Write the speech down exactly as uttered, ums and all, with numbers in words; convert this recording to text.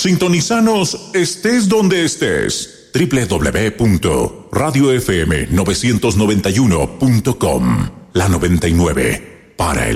Sintonizanos estés donde estés. doble u doble u doble u punto radio f m novecientos noventa y uno punto com. La noventa y nueve para el